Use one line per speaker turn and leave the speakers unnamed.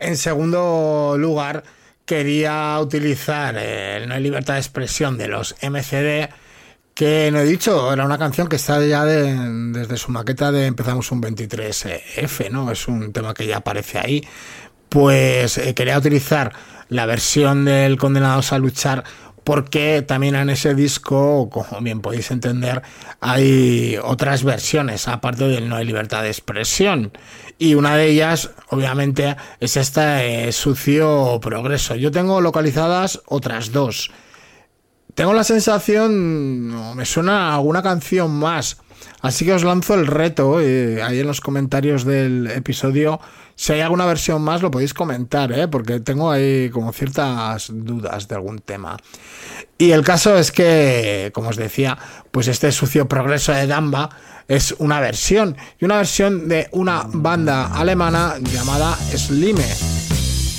En segundo lugar, quería utilizar No hay libertad de expresión de los MCD, que no he dicho, era una canción que está ya desde su maqueta de Empezamos un 23F, ¿no? Es un tema que ya aparece ahí. Pues quería utilizar la versión del Condenados a Luchar, porque también en ese disco, como bien podéis entender, hay otras versiones, aparte del No hay libertad de expresión. Y una de ellas, obviamente, es esta Sucio Progreso. Yo tengo localizadas otras dos. Tengo la sensación, me suena a alguna canción más, así que os lanzo el reto, ahí en los comentarios del episodio. Si hay alguna versión más lo podéis comentar, porque tengo ahí como ciertas dudas de algún tema. Y el caso es que, como os decía, pues este Sucio Progreso de Damba es una versión, y una versión de una banda alemana llamada Slime.